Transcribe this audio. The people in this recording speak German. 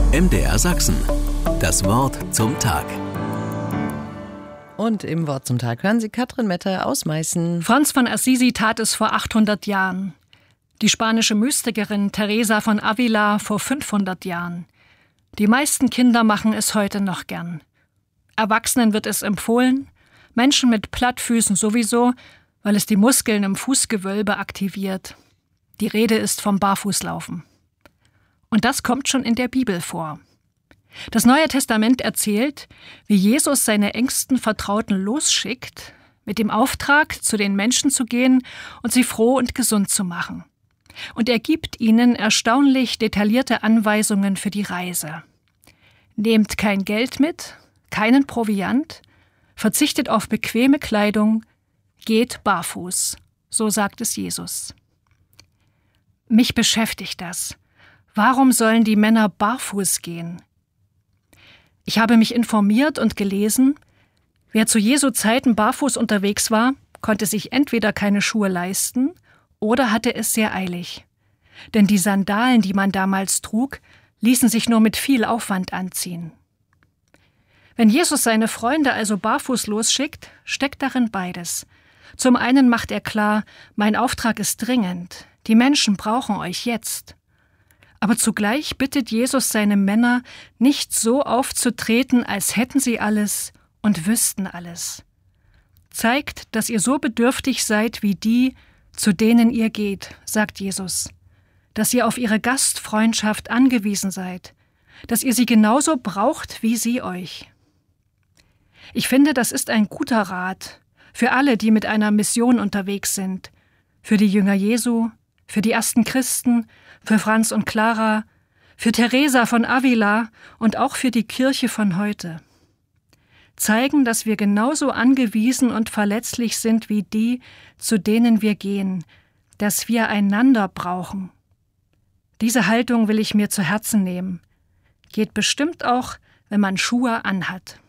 MDR Sachsen. Das Wort zum Tag. Und im Wort zum Tag hören Sie Katrin Metter aus Meißen. Franz von Assisi tat es vor 800 Jahren. Die spanische Mystikerin Teresa von Avila vor 500 Jahren. Die meisten Kinder machen es heute noch gern. Erwachsenen wird es empfohlen, Menschen mit Plattfüßen sowieso, weil es die Muskeln im Fußgewölbe aktiviert. Die Rede ist vom Barfußlaufen. Und das kommt schon in der Bibel vor. Das Neue Testament erzählt, wie Jesus seine engsten Vertrauten losschickt, mit dem Auftrag, zu den Menschen zu gehen und sie froh und gesund zu machen. Und er gibt ihnen erstaunlich detaillierte Anweisungen für die Reise. Nehmt kein Geld mit, keinen Proviant, verzichtet auf bequeme Kleidung, geht barfuß, so sagt es Jesus. Mich beschäftigt das. Warum sollen die Männer barfuß gehen? Ich habe mich informiert und gelesen, wer zu Jesu Zeiten barfuß unterwegs war, konnte sich entweder keine Schuhe leisten oder hatte es sehr eilig. Denn die Sandalen, die man damals trug, ließen sich nur mit viel Aufwand anziehen. Wenn Jesus seine Freunde also barfuß losschickt, steckt darin beides. Zum einen macht er klar, mein Auftrag ist dringend, die Menschen brauchen euch jetzt. Aber zugleich bittet Jesus seine Männer, nicht so aufzutreten, als hätten sie alles und wüssten alles. Zeigt, dass ihr so bedürftig seid wie die, zu denen ihr geht, sagt Jesus. Dass ihr auf ihre Gastfreundschaft angewiesen seid, dass ihr sie genauso braucht wie sie euch. Ich finde, das ist ein guter Rat für alle, die mit einer Mission unterwegs sind, für die Jünger Jesu, für die ersten Christen, für Franz und Clara, für Teresa von Avila und auch für die Kirche von heute. Zeigen, dass wir genauso angewiesen und verletzlich sind wie die, zu denen wir gehen, dass wir einander brauchen. Diese Haltung will ich mir zu Herzen nehmen. Geht bestimmt auch, wenn man Schuhe anhat.